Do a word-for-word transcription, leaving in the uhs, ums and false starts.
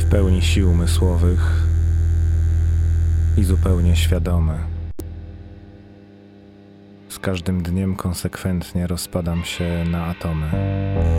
pełni sił umysłowych i zupełnie świadomy. Z każdym dniem konsekwentnie rozpadam się na atomy.